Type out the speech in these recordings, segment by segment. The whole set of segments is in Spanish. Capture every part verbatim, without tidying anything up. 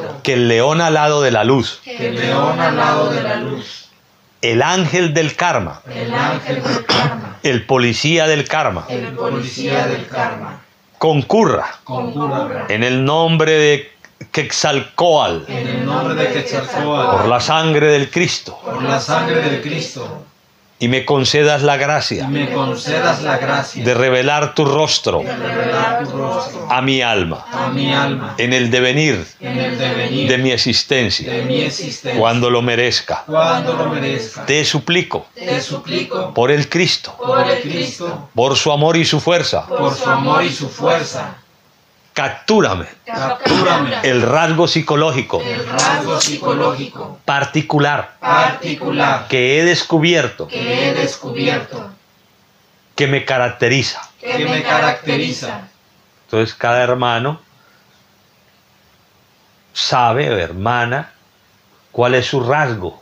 Cristo. Que el león alado de la luz. Que el león al lado de la luz. El ángel del karma. El ángel del karma. El policía del karma. El policía del karma. Concurra Concurra. en el nombre de Quetzalcóatl. En el nombre de Quetzalcóatl. Por la sangre del Cristo. Por la sangre del Cristo. Y me concedas la Y gracia me concedas la gracia de revelar tu rostro de revelar tu rostro a mi alma. a mi alma En el devenir en el devenir de mi de existencia. mi existencia. Cuando lo merezca. Cuando lo merezca. Te suplico. Te suplico Por el Cristo. por el Cristo, Por su amor y su fuerza. por su amor y su fuerza. Captúrame Captúrame el rasgo psicológico el rasgo psicológico particular particular que he descubierto que he descubierto que me caracteriza. que me caracteriza. Entonces cada hermano sabe, o hermana, cuál es su rasgo,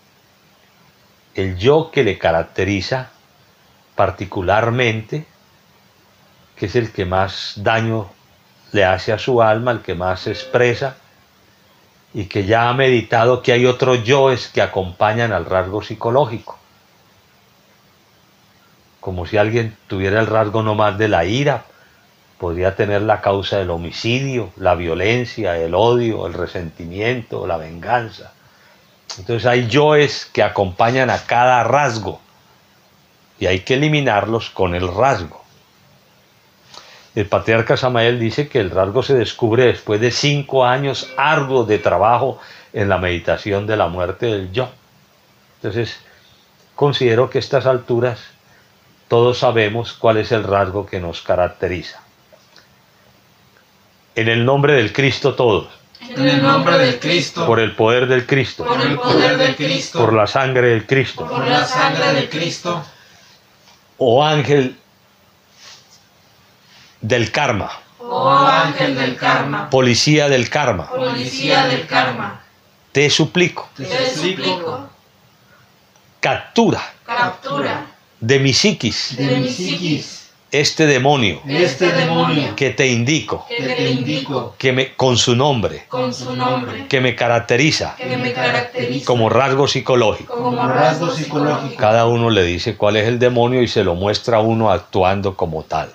el yo que le caracteriza particularmente, que es el que más daño le hace a su alma, el que más se expresa, y que ya ha meditado que hay otros yoes que acompañan al rasgo psicológico. Como si alguien tuviera el rasgo nomás de la ira, podría tener la causa del homicidio, la violencia, el odio, el resentimiento, la venganza. Entonces hay yoes que acompañan a cada rasgo y hay que eliminarlos con el rasgo. El patriarca Samael dice que el rasgo se descubre después de cinco años arduos de trabajo en la meditación de la muerte del yo. Entonces, considero que a estas alturas todos sabemos cuál es el rasgo que nos caracteriza. En el nombre del Cristo todos. En el nombre del Cristo, Por el poder del Cristo. por el poder del Cristo, Por la sangre del Cristo. por la sangre del Cristo, Oh ángel del karma. oh ángel del karma, Policía del karma. policía del karma, Te suplico. te suplico, Captura captura de mi psiquis de mi psiquis este demonio este demonio que te indico, que te indico que me, con su nombre, con su nombre, que me caracteriza que me caracteriza como rasgo psicológico. como rasgo psicológico. Cada uno le dice cuál es el demonio y se lo muestra a uno actuando como tal.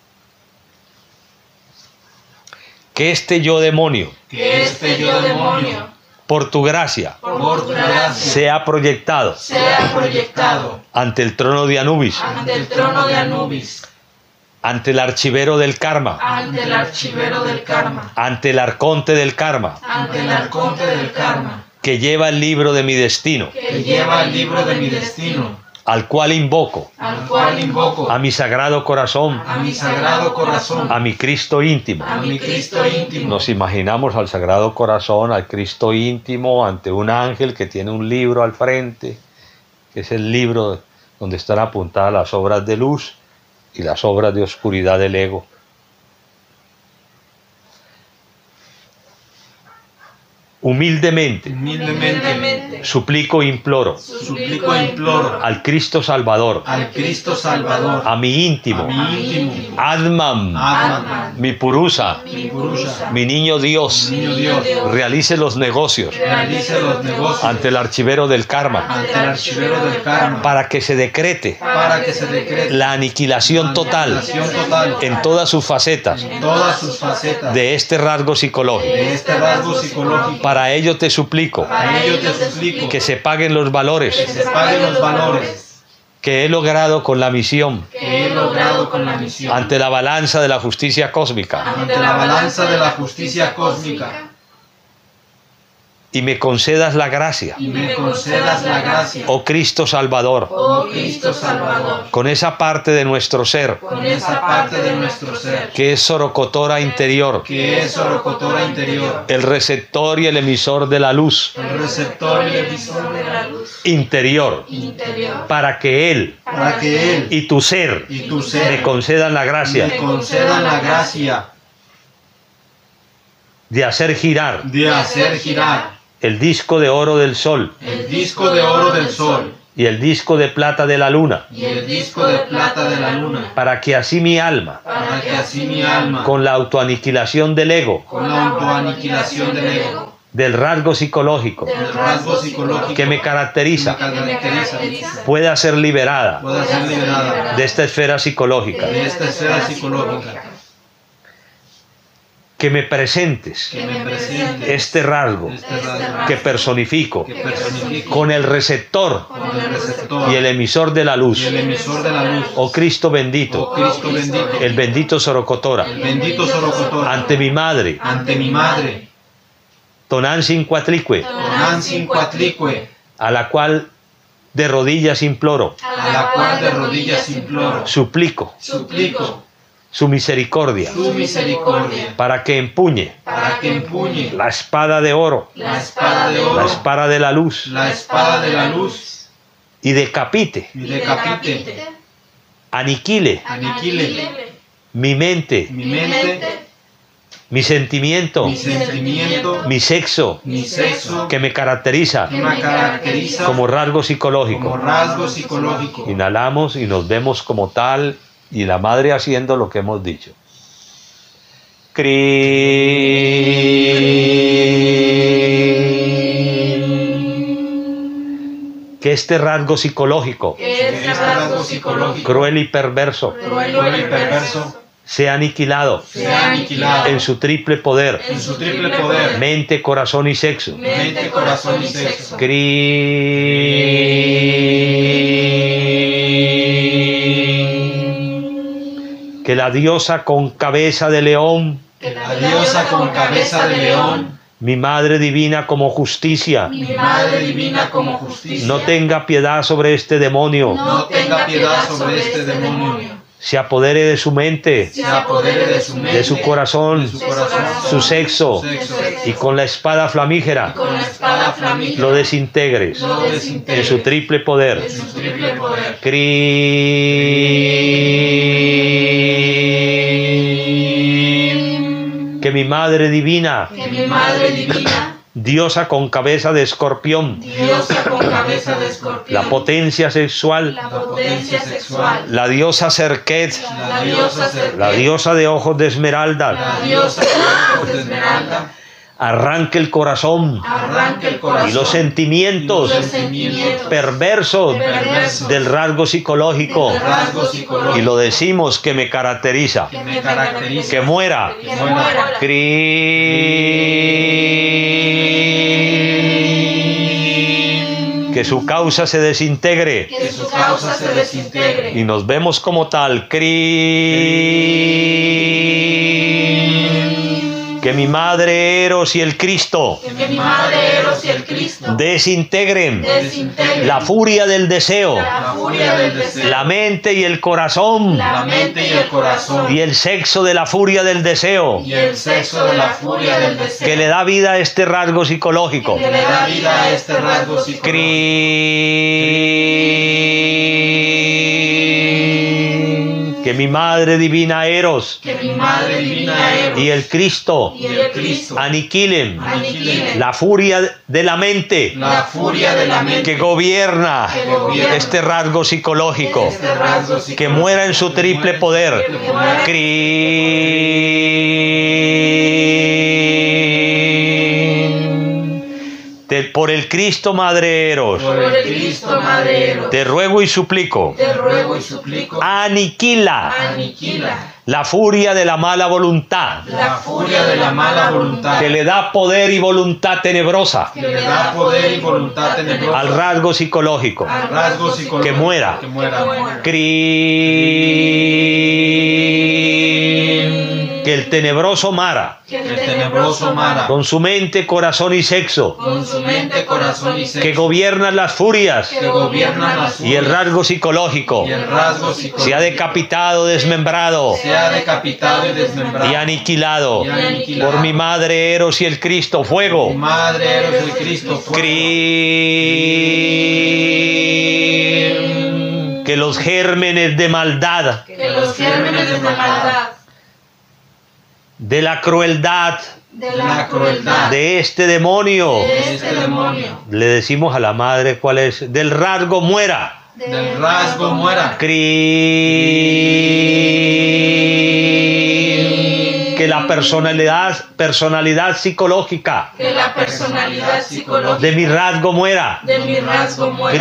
Que este yo demonio, Que este yo demonio, por tu gracia, por tu gracia, sea proyectado sea proyectado ante el trono de Anubis, ante el trono de Anubis, ante el archivero del karma, ante el archivero del karma, ante el arconte del karma, ante el arconte del karma, que lleva el libro de mi destino, que lleva el libro de mi destino, al cual invoco al cual invoco a mi sagrado corazón, a mi sagrado corazón, a mi Cristo íntimo. a mi Cristo íntimo. Nos imaginamos al sagrado corazón, al Cristo íntimo, ante un ángel que tiene un libro al frente, que es el libro donde están apuntadas las obras de luz y las obras de oscuridad del ego. Humildemente, Humildemente, suplico e imploro suplico e imploro al Cristo Salvador, al Cristo Salvador, a mi íntimo, a mi íntimo, Atman, Atman, mi Purusa, mi Purusha, mi niño Dios, niño Dios, realice los negocios realice los negocios ante el archivero del karma, ante el archivero del karma, para que se decrete para que se decrete la aniquilación total aniquilación total en todas sus facetas en todas sus facetas de este rasgo psicológico. de este rasgo psicológico. Para ello te suplico Para ello te suplico que se paguen los que valores se paguen los valores que he logrado con la misión que he logrado con la misión ante la balanza de la justicia cósmica ante la balanza de la justicia cósmica y me concedas la gracia, y me concedas la gracia, oh Cristo Salvador, oh Cristo Salvador, con esa parte de nuestro ser con esa parte de nuestro ser que es sorocotora interior, que es orocotora interior, el receptor y el emisor de la luz el receptor y el emisor de la luz interior, interior, para que Él para que Él y tu ser y tu me ser concedan la gracia me concedan la gracia de hacer girar de hacer girar el disco de oro del sol el disco de oro del sol y el disco de plata de la luna, y el disco de plata de la luna, para que así mi alma, para que así mi alma, con la autoaniquilación del ego, con la autoaniquilación del ego, del rasgo psicológico del rasgo psicológico que me caracteriza que me caracteriza pueda ser liberada pueda ser liberada de esta esfera psicológica. de esta esfera psicológica. Que me presentes Que me presente este rasgo este rasgo que personifico que personifico con el receptor con el receptor y el emisor de la luz. y el emisor de la luz. Oh Cristo Oh bendito, Cristo bendito, el bendito Sorocotora, el bendito Sorocotor, ante mi madre, ante mi madre, Tonantzin Cuatlicue, Tonantzin Cuatlicue, a la cual de rodillas imploro, a la cual de rodillas imploro, suplico suplico su misericordia su misericordia, para que empuñe para que empuñe la espada de oro, la espada de la oro, espada de la luz, la espada de la luz, y decapite, y decapite, aniquile aniquile mi mente, mi mente, mi sentimiento, mi sentimiento, mi sexo, mi sexo, que me caracteriza que me caracteriza como rasgo como psicológico. rasgo psicológico. Inhalamos y nos vemos como tal, y la madre haciendo lo que hemos dicho. Que este rasgo psicológico, Que este rasgo psicológico, cruel y perverso, cruel y perverso, sea aniquilado sea aniquilado en su triple poder, en su triple poder, mente, corazón y sexo. mente, corazón y sexo. Que la diosa con cabeza de león, La diosa con cabeza de león, mi madre divina como justicia, mi madre divina como justicia, no tenga piedad sobre este demonio, no tenga piedad sobre este demonio, se apodere de su mente, se apodere de su mente, de su corazón, de su corazón, su sexo, sexo, y con la espada flamígera con la espada flamígera, lo desintegres lo desintegre en su triple poder. en su triple poder. Que mi madre divina, Que mi madre divina, diosa con cabeza de escorpión, diosa con cabeza de escorpión, la potencia sexual, la potencia sexual, la diosa Serket, la diosa Serket, la diosa de ojos de esmeralda, la diosa de ojos de esmeralda, arranque el corazón arranque el corazón y los sentimientos los sentimientos perversos perversos del rasgo psicológico, del rasgo psicológico y lo decimos que me caracteriza, que me caracteriza, que muera. que muera. Que su causa se desintegre Que su causa se desintegre y nos vemos como tal. Que mi madre Eros y el Cristo que mi madre Eros y el Cristo desintegren desintegren la furia del deseo, la furia del deseo, la mente y el corazón la mente y el corazón y el sexo de la furia del deseo, y el sexo de la furia del deseo, que le da vida a este rasgo psicológico. que le da vida a este rasgo psicológico. Que mi madre divina Eros Que mi madre divina Eros y el Cristo y el Cristo aniquilen aniquilen la furia de la mente la furia de la mente que gobierna que gobierna este rasgo psicológico, este rasgo que psicológico, muera en su triple poder. Te- por el Cristo Madre Eros, por el Cristo Madre Eros, te ruego y suplico, te ruego y suplico, aniquila aniquila la furia de la mala voluntad, la furia de la mala voluntad, que le da poder y voluntad tenebrosa que le da poder y voluntad tenebrosa al rasgo psicológico. al rasgo psicológico, Que muera. que muera. Que el tenebroso Mara, Que el tenebroso Mara, con su mente, corazón y sexo, con su mente, corazón y sexo, que gobierna las furias que gobierna las y el furias rasgo psicológico, y el rasgo psicológico, sea decapitado, desmembrado sea decapitado y desmembrado y aniquilado y aniquilado por mi madre Eros y el Cristo, Mi fuego. madre Eros el Cristo, fuego. Que los gérmenes de maldad, Que los gérmenes de maldad, de la crueldad de la crueldad de este demonio, de este demonio, le decimos a la madre cuál es, del rasgo muera. del rasgo muera. Que que la personalidad, personalidad psicológica que la personalidad psicológica de mi rasgo muera. de mi rasgo muera.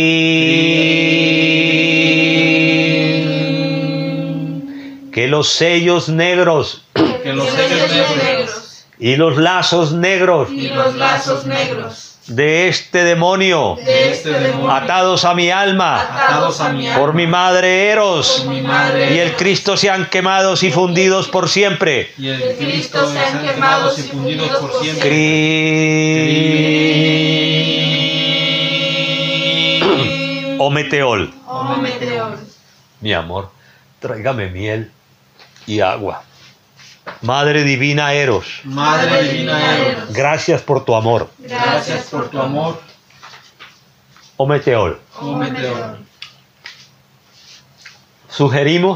Crin. Que los sellos negros Que los sellos negros y los lazos negros y los lazos negros de este demonio de este demonio atados a mi alma atados a mi alma por mi madre Eros por mi madre y el Cristo sean quemados y fundidos por siempre. y el Cristo sean quemados y fundidos por siempre. Crin. O meteol. Oh meteor. Mi amor, tráigame miel y agua. Madre divina Eros, Madre divina Eros, gracias por tu amor. gracias por tu amor. O meteol. Oh meteor. Sugerimos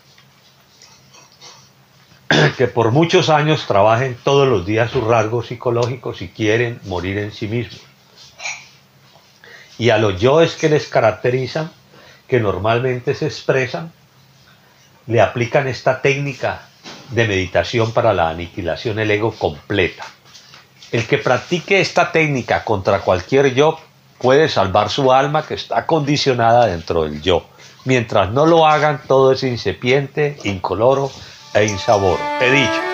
que por muchos años trabajen todos los días sus rasgos psicológicos si quieren morir en sí mismos. Y a los yoes que les caracterizan, que normalmente se expresan, le aplican esta técnica de meditación para la aniquilación del ego completa. El que practique esta técnica contra cualquier yo puede salvar su alma que está condicionada dentro del yo. Mientras no lo hagan, todo es incipiente, incoloro e insaboro. He dicho.